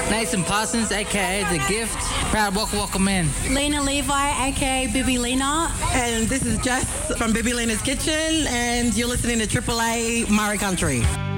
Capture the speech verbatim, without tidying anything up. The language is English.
Nathan Parsons, a k a The Gift. Proud welcome, welcome in. Lena Levi, a k a Bibi Lena. And this is Jess from Bibi Lena's Kitchen, and you're listening to Triple A Murray Country.